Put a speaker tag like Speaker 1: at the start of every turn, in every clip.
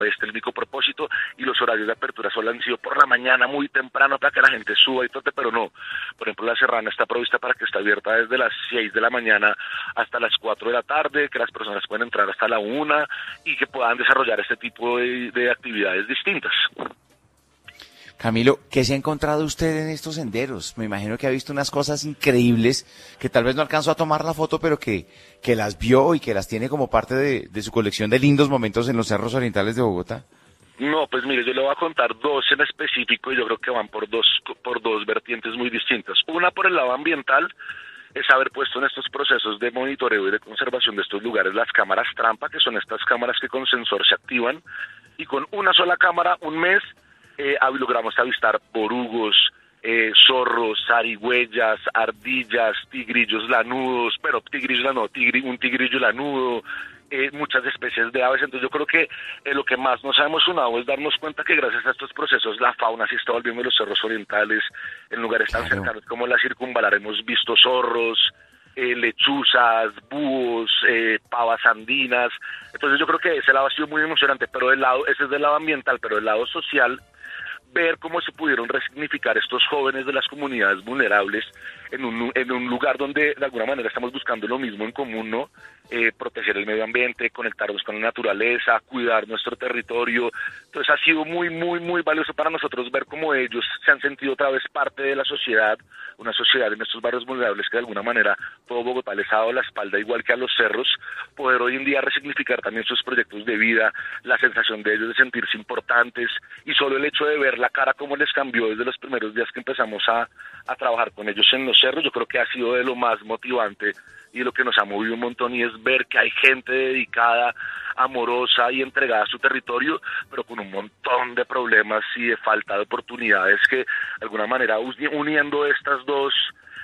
Speaker 1: Este es el único propósito, y los horarios de apertura solo han sido por la mañana muy temprano para que la gente suba y trote, pero no. Por ejemplo, la Serrana está provista para que esté abierta desde las 6 de la mañana hasta las 4 de la tarde, que las personas pueden entrar hasta la 1 y que puedan desarrollar este tipo de actividades distintas.
Speaker 2: Camilo, ¿qué se ha encontrado usted en estos senderos? Me imagino que ha visto unas cosas increíbles que tal vez no alcanzó a tomar la foto, pero que las vio y que las tiene como parte de su colección de lindos momentos en los cerros orientales de Bogotá.
Speaker 1: No, pues mire, yo le voy a contar dos en específico y yo creo que van por dos vertientes muy distintas. Una por el lado ambiental, es haber puesto en estos procesos de monitoreo y de conservación de estos lugares las cámaras trampa, que son estas cámaras que con sensor se activan, y con una sola cámara, un mes, logramos avistar borugos, zorros, zarigüeyas, ardillas, tigrillos lanudos, pero un tigrillo lanudo, muchas especies de aves. Entonces yo creo que lo que más nos ha emocionado es darnos cuenta que gracias a estos procesos la fauna se está volviendo en los cerros orientales, en lugares tan cercanos como la Circunvalar hemos visto zorros, lechuzas, búhos, pavas andinas. Entonces yo creo que ese lado ha sido muy emocionante, pero ese es del lado ambiental, pero del lado social, ver cómo se pudieron resignificar estos jóvenes de las comunidades vulnerables en un lugar donde de alguna manera estamos buscando lo mismo en común, ¿no? Proteger el medio ambiente, conectarnos con la naturaleza, cuidar nuestro territorio. Entonces ha sido muy, muy, muy valioso para nosotros ver cómo ellos se han sentido otra vez parte de la sociedad, una sociedad en estos barrios vulnerables que de alguna manera todo Bogotá les ha dado la espalda, igual que a los cerros, poder hoy en día resignificar también sus proyectos de vida, la sensación de ellos de sentirse importantes, y solo el hecho de ver la cara cómo les cambió desde los primeros días que empezamos a trabajar con ellos en los cerros, yo creo que ha sido de lo más motivante y lo que nos ha movido un montón, y es ver que hay gente dedicada, amorosa y entregada a su territorio, pero con un montón de problemas y de falta de oportunidades, que de alguna manera uniendo estas dos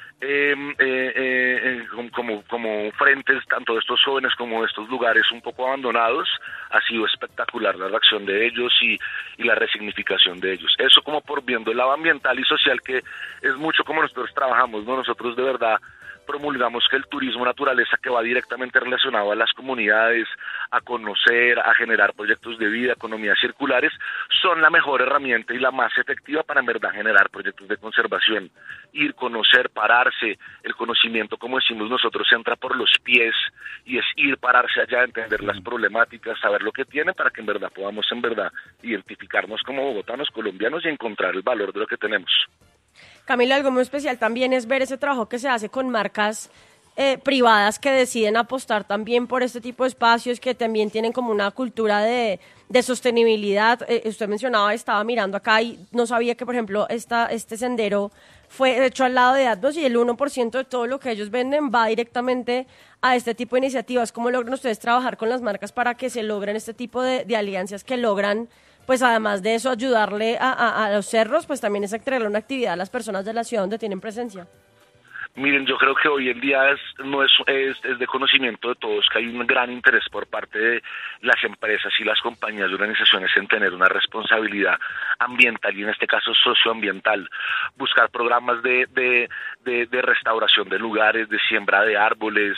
Speaker 1: como frentes, tanto de estos jóvenes como de estos lugares un poco abandonados, ha sido espectacular la reacción de ellos y la resignificación de ellos. Eso como por viendo el lado ambiental y social, que es mucho como nosotros trabajamos, ¿no? Nosotros de verdad promulgamos que el turismo naturaleza, que va directamente relacionado a las comunidades, a conocer, a generar proyectos de vida, economías circulares, son la mejor herramienta y la más efectiva para en verdad generar proyectos de conservación. Ir, conocer, pararse, el conocimiento, como decimos nosotros, entra por los pies, y es ir, pararse allá, entender las problemáticas, saber lo que tiene, para que en verdad podamos en verdad identificarnos como bogotanos, colombianos, y encontrar el valor de lo que tenemos.
Speaker 3: Camilo, algo muy especial también es ver ese trabajo que se hace con marcas privadas que deciden apostar también por este tipo de espacios, que también tienen como una cultura de sostenibilidad. Usted mencionaba, estaba mirando acá y no sabía que, por ejemplo, este sendero fue hecho al lado de Atmos, y el 1% de todo lo que ellos venden va directamente a este tipo de iniciativas. ¿Cómo logran ustedes trabajar con las marcas para que se logren este tipo de alianzas que logran, pues además de eso, ayudarle a los cerros, pues también es entregarle una actividad a las personas de la ciudad donde tienen presencia?
Speaker 1: Miren, yo creo que hoy en día es de conocimiento de todos que hay un gran interés por parte de las empresas y las compañías y organizaciones en tener una responsabilidad ambiental, y en este caso socioambiental, buscar programas de restauración de lugares, de siembra de árboles,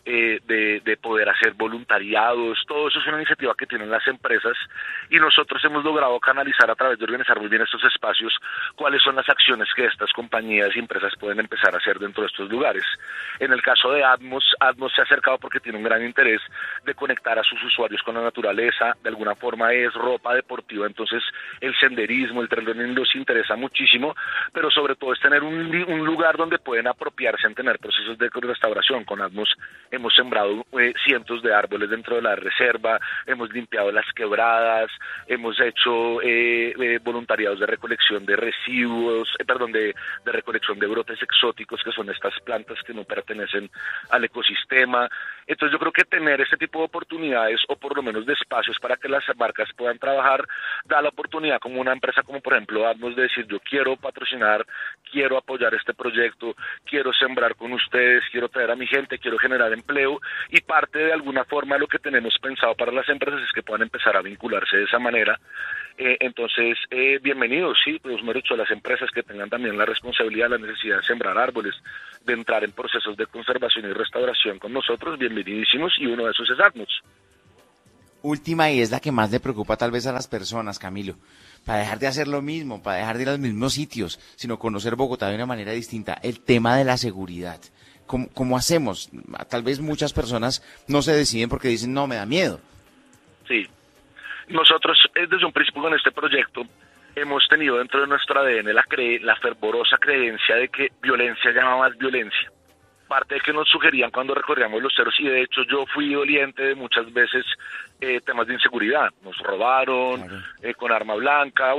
Speaker 1: de poder hacer voluntariados. Todo eso es una iniciativa que tienen las empresas, y nosotros hemos logrado canalizar a través de organizar muy bien estos espacios cuáles son las acciones que estas compañías y empresas pueden empezar a hacer dentro de estos lugares. En el caso de Atmos se ha acercado porque tiene un gran interés de conectar a sus usuarios con la naturaleza. De alguna forma es ropa deportiva, entonces el senderismo, el trail running los interesa muchísimo, pero sobre todo es tener un lugar donde pueden apropiarse en tener procesos de restauración. Con Atmos hemos sembrado cientos de árboles dentro de la reserva, hemos limpiado las quebradas, hemos hecho voluntariados de recolección de residuos, de recolección de brotes exóticos, que son estas plantas que no pertenecen al ecosistema. Entonces yo creo que tener este tipo de oportunidades, o por lo menos de espacios para que las marcas puedan trabajar, da la oportunidad como una empresa como por ejemplo Atmos de decir: yo quiero patrocinar, quiero apoyar este proyecto, quiero sembrar con ustedes, quiero traer a mi gente, quiero generar empleo, y parte de alguna forma lo que tenemos pensado para las empresas es que puedan empezar a vincularse de esa manera. Entonces, bienvenidos, sí, pues hemos dicho a las empresas que tengan también la responsabilidad, la necesidad de sembrar árboles, de entrar en procesos de conservación y restauración con nosotros, bienvenidísimos, y uno de esos es Atmos.
Speaker 2: última, y es la que más le preocupa tal vez a las personas, Camilo, para dejar de hacer lo mismo, para dejar de ir a los mismos sitios, sino conocer Bogotá de una manera distinta, el tema de la seguridad. ¿Cómo hacemos? Tal vez muchas personas no se deciden porque dicen, no, me da miedo.
Speaker 1: Sí. Nosotros, desde un principio con este proyecto, hemos tenido dentro de nuestro ADN la fervorosa creencia de que violencia llama más violencia. Parte de que nos sugerían cuando recorríamos los cerros, y de hecho yo fui doliente de muchas veces temas de inseguridad. Nos robaron, claro, con arma blanca,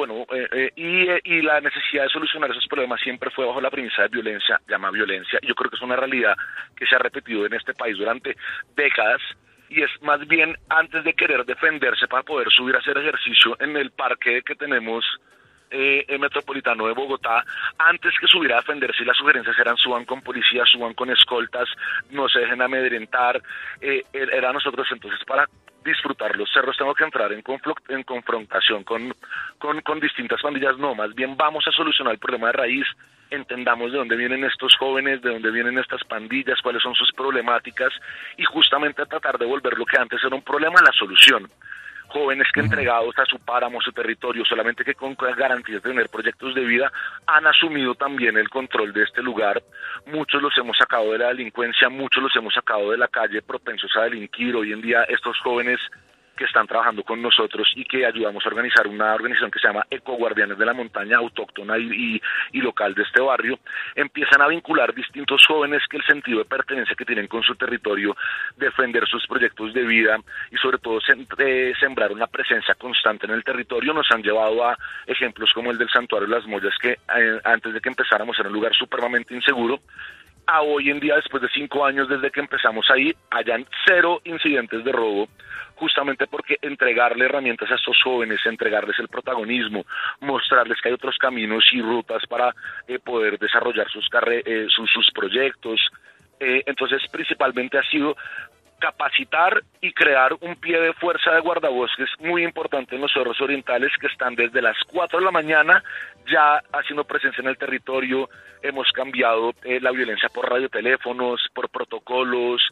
Speaker 1: y la necesidad de solucionar esos problemas siempre fue bajo la premisa de violencia llama violencia. Y yo creo que es una realidad que se ha repetido en este país durante décadas, y es más bien antes de querer defenderse para poder subir a hacer ejercicio en el parque que tenemos metropolitano de Bogotá, antes que subir a defenderse, y las sugerencias eran suban con policía, suban con escoltas, no se dejen amedrentar, era nosotros entonces para disfrutar los cerros tengo que entrar en confrontación con distintas pandillas. No, más bien vamos a solucionar el problema de raíz, entendamos de dónde vienen estos jóvenes, de dónde vienen estas pandillas, cuáles son sus problemáticas, y justamente a tratar de volver lo que antes era un problema a la solución. Jóvenes que entregados a su páramo, su territorio, solamente que con garantías de tener proyectos de vida, han asumido también el control de este lugar. Muchos los hemos sacado de la delincuencia, muchos los hemos sacado de la calle propensos a delinquir. Hoy en día estos jóvenes que están trabajando con nosotros y que ayudamos a organizar una organización que se llama Ecoguardianes de la Montaña, autóctona y local de este barrio, empiezan a vincular distintos jóvenes que el sentido de pertenencia que tienen con su territorio, defender sus proyectos de vida y sobre todo sembrar una presencia constante en el territorio, nos han llevado a ejemplos como el del Santuario de las Mollas, que antes de que empezáramos era un lugar supremamente inseguro, a hoy en día, después de 5 años desde que empezamos ahí, hayan 0 incidentes de robo, justamente porque entregarle herramientas a estos jóvenes, entregarles el protagonismo, mostrarles que hay otros caminos y rutas para poder desarrollar sus proyectos. Entonces, principalmente ha sido capacitar y crear un pie de fuerza de guardabosques muy importante en los cerros orientales, que están desde las 4 de la mañana ya haciendo presencia en el territorio. Hemos cambiado la violencia por radioteléfonos, por protocolos,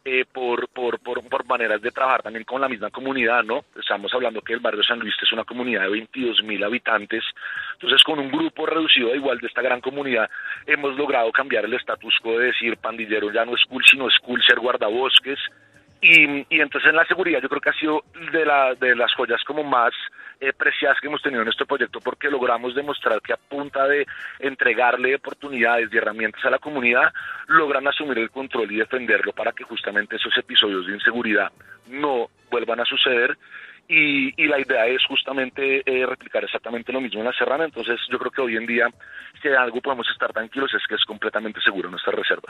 Speaker 1: por maneras de trabajar también con la misma comunidad, ¿no? Estamos hablando que el barrio San Luis es una comunidad de 22.000 habitantes, entonces con un grupo reducido igual de esta gran comunidad hemos logrado cambiar el status quo de decir pandillero ya no es cool, sino es cool ser guardabosques. Y entonces en la seguridad yo creo que ha sido de las joyas como más preciadas que hemos tenido en este proyecto, porque logramos demostrar que a punta de entregarle oportunidades y herramientas a la comunidad, logran asumir el control y defenderlo para que justamente esos episodios de inseguridad no vuelvan a suceder. Y la idea es justamente replicar exactamente lo mismo en la Serrana. Entonces yo creo que hoy en día, si algo podemos estar tranquilos, es que es completamente seguro nuestras reservas.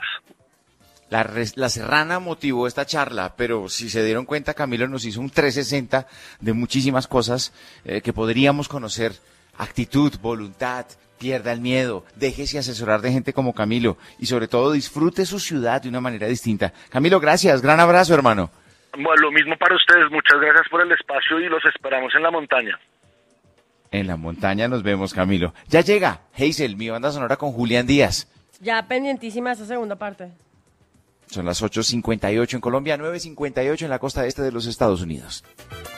Speaker 2: La Serrana motivó esta charla, pero si se dieron cuenta, Camilo nos hizo un 360 de muchísimas cosas que podríamos conocer. Actitud, voluntad, pierda el miedo, déjese asesorar de gente como Camilo y sobre todo disfrute su ciudad de una manera distinta. Camilo, gracias, gran abrazo, hermano.
Speaker 1: Bueno, lo mismo para ustedes, muchas gracias por el espacio y los esperamos en la montaña.
Speaker 2: En la montaña nos vemos, Camilo. Ya llega Hazel, mi banda sonora con Julián Díaz.
Speaker 3: Ya pendientísima esa segunda parte.
Speaker 2: Son las 8:58 en Colombia, 9:58 en la costa este de los Estados Unidos.